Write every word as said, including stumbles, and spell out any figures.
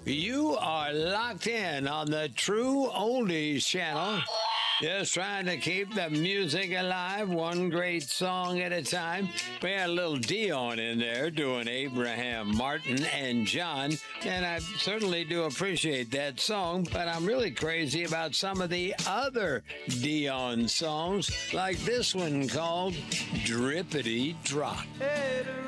You are locked in on the True Oldies channel. Just trying to keep the music alive, one great song at a time. We had a little Dion in there doing Abraham, Martin, and John, and I certainly do appreciate that song, but I'm really crazy about some of the other Dion songs, like this one called Drippity Drop.